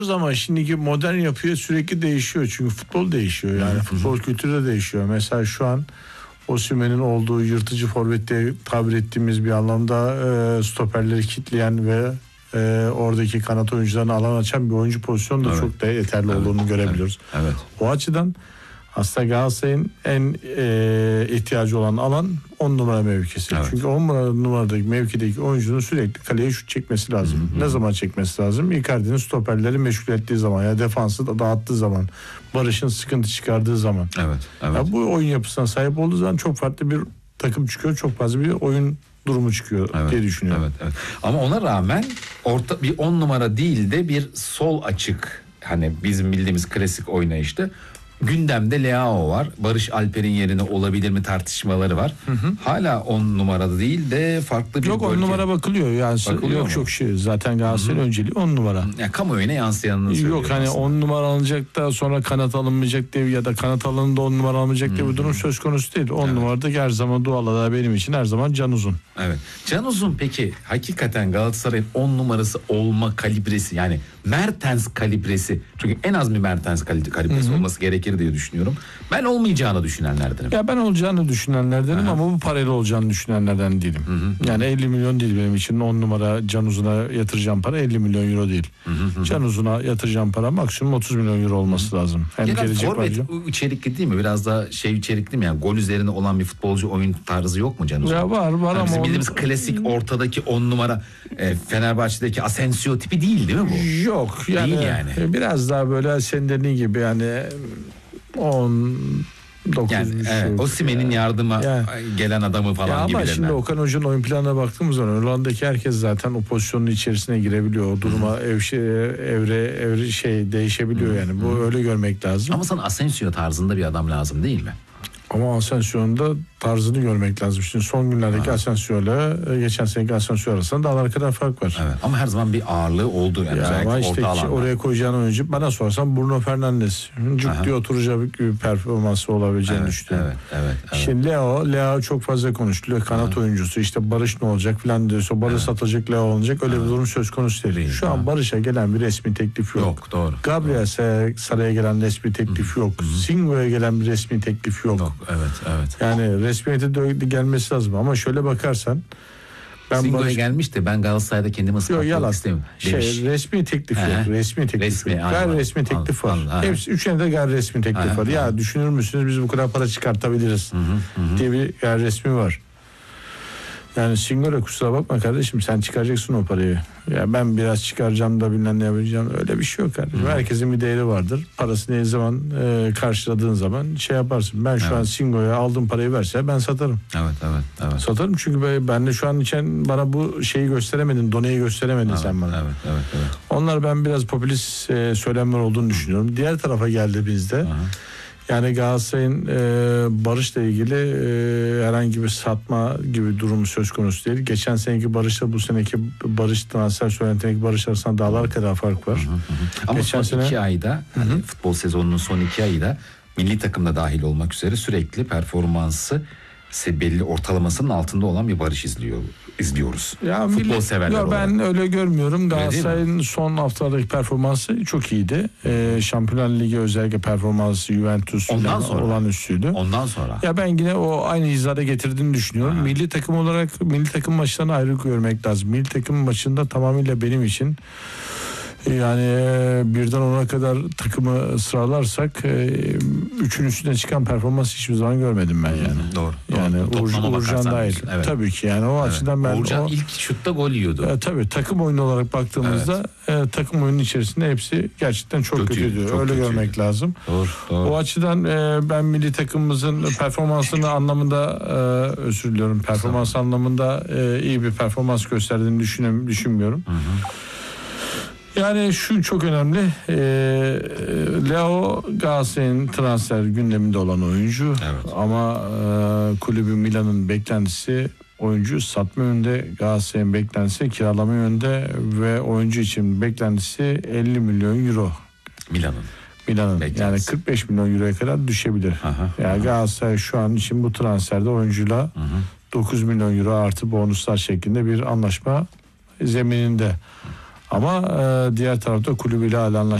Ama şimdiki modern yapıya sürekli değişiyor. Çünkü futbol değişiyor. Yani futbol kültürü de değişiyor. Mesela şu an Osimhen'in olduğu yırtıcı forvet diye tabir ettiğimiz bir anlamda stoperleri kitleyen ve oradaki kanat oyuncularına alan açan bir oyuncu pozisyonu da çok da yeterli olduğunu görebiliyoruz. Evet. O açıdan aslında Galatasaray'ın en ihtiyacı olan alan 10 numara mevkisi. Evet. Çünkü 10 numaradaki mevkideki oyuncunun sürekli kaleye şut çekmesi lazım. Ne zaman çekmesi lazım? Icardi'nin stoperleri meşgul ettiği zaman ya defansı da dağıttığı zaman, Barış'ın sıkıntı çıkardığı zaman. Evet. Ya bu oyun yapısına sahip olduğu zaman çok farklı bir takım çıkıyor. Çok fazla bir oyun durumu çıkıyor diye düşünüyorum. Evet. Ama ona rağmen bir 10 numara değil de bir sol açık, hani bizim bildiğimiz klasik oynayışta gündemde Leao var. Barış Alper'in yerine olabilir mi tartışmaları var. Hala 10 numarada değil de farklı bir Yok, 10 numara bakılıyor. Yani yok çok şey. Zaten Galatasaray'ın önceliği 10 numara. Yani kamuoyuna yansıyanını söylüyorum. Yok hani aslında. 10 numara alınacak da sonra kanat alınmayacak diye ya da kanat alınında 10 numara alınmayacak diye bir durum söz konusu değil. 10 numarada her zaman Duala'da benim için her zaman Can Uzun. Evet. Can Uzun peki hakikaten Galatasaray'ın 10 numarası olma kalibresi, yani Mertens kalibresi, çünkü en az bir Mertens kalibresi olması gerekir diye düşünüyorum. Ben olmayacağını düşünenlerdenim. Ya ben olacağını düşünenlerdenim ama bu parayla olacağını düşünenlerden değilim. Yani 50 milyon değil benim için 10 numara Can Uzun'a yatıracağım para 50 milyon euro değil. Can Uzun'a yatıracağım para maksimum 30 milyon euro olması lazım. Hem genel forvet içerikli değil mi? Biraz da içerikli mi? Yani gol üzerine olan bir futbolcu oyun tarzı yok mu Can Uzun? Ya var yani ama bizim bildiğimiz klasik ortadaki 10 numara Fenerbahçe'deki Asensio tipi değil mi bu? Yok yani, değil yani. Biraz daha böyle senin dediğin gibi yani 9 yani Osimhen'in yardıma gelen adamı falan gibi. Ama şimdi Okan Hoca'nın oyun planına baktığımız zaman Hollanda'daki herkes zaten o pozisyonun içerisine girebiliyor. O duruma evre değişebiliyor yani. Bu öyle görmek lazım. Ama sana Asensio tarzında bir adam lazım değil mi? Ama Asensio'nun da tarzını görmek lazım. Şimdi son günlerdeki Asensio ile geçen seneki Asensio arasında dağlar kadar fark var. Evet. Ama her zaman bir ağırlığı oldu. Yani ama işte oraya koyacağın oyuncu bana sorarsan Bruno Fernandes. Cuk diye oturacak bir performansı olabileceğini düşünüyorum. Evet. Şimdi Leo çok fazla konuşuluyor. Kanat oyuncusu işte Barış ne olacak falan diyorsa Barış satacak, Leo olacak. Öyle bir durum söz konusu değil. Şu an Barış'a gelen bir resmi teklif yok. Doğru. Gabriel Saray'a gelen resmi teklif yok. Singo'ya gelen bir resmi teklif yok. Evet. Yani resmiyete gelmesi lazım ama şöyle bakarsan Singo'ya gelmiş de ben Galatasaray'da kendimi ispatlamak istemiyorum. Resmi teklif yok. Resmi teklif yok. Gayri resmi teklif var. Hepsi üçüne de gayri resmi teklif var. Ya düşünür müsünüz biz bu kadar para çıkartabiliriz diye bir gayri resmi var. Yani Singo'ya kusura bakma kardeşim sen çıkaracaksın o parayı. Ya ben biraz çıkaracağım da bilmem ne yapacağım. Öyle bir şey yok kardeşim. Herkesin bir değeri vardır. Parasını ne zaman karşıladığın zaman yaparsın. Ben şu an Singo'ya aldığım parayı verse ben satarım. Evet. Satarım çünkü ben de şu an için bana bu şeyi gösteremedin. Doneyi gösteremedin sen bana. Evet. Onlar ben biraz popülist söylemler olduğunu düşünüyorum. Diğer tarafa geldi bizde. Yani Galatasaray'ın Barış'la ilgili herhangi bir satma gibi durumu söz konusu değil. Geçen seneki Barış'la bu seneki Barış transfer söylentindeki Barış arasında dağlar kadar fark var. Ama geçen son 2 ayda futbol sezonunun son 2 ayda milli takımda dahil olmak üzere sürekli performansı belli ortalamasının altında olan bir Barış izliyoruz. Ya futbol severler olarak. Ben öyle görmüyorum. Galatasaray'ın son haftalardaki performansı çok iyiydi. Şampiyonlar Ligi özellikle performansı Juventus'la olan üstüydü. Ondan sonra. Ya ben yine o aynı hizada getirdiğini düşünüyorum. Milli takım olarak milli takım maçlarını ayrı görmek lazım. Milli takım maçında tamamıyla benim için yani birden 10'a kadar takımı sıralarsak 3'ün üstüne çıkan performans hiçbir zaman görmedim ben yani. Doğru. Yani Uğurcan dahil. Evet. Tabii ki yani o açıdan ben Uğurcan ilk şutta gol yiyordu. Tabii takım oyunu olarak baktığımızda takım oyunun içerisinde hepsi gerçekten çok kötüydü. Öyle görmek lazım. Doğru. O açıdan ben milli takımımızın performansını anlamında özür diliyorum. Performans anlamında iyi bir performans gösterdiğini düşünmüyorum. Yani şu çok önemli. Leo Galatasaray'ın transfer gündeminde olan oyuncu. Ama kulübü Milan'ın beklentisi oyuncu satma yönünde, Galatasaray'ın beklentisi kiralama yönünde ve oyuncu için beklentisi 50 milyon euro. Milan'ın yani 45 milyon euroya kadar düşebilir. Yani Galatasaray şu an için bu transferde oyuncuyla 9 milyon euro artı bonuslar şeklinde bir anlaşma zemininde. Ama diğer tarafta kulübüyle hala